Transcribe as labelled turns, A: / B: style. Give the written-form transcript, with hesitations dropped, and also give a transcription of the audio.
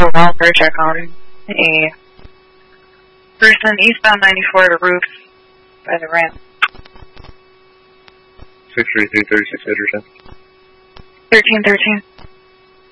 A: a welfare check on a person eastbound 94 to Roofs by the ramp.
B: 63336 Edgerton.
A: 1313.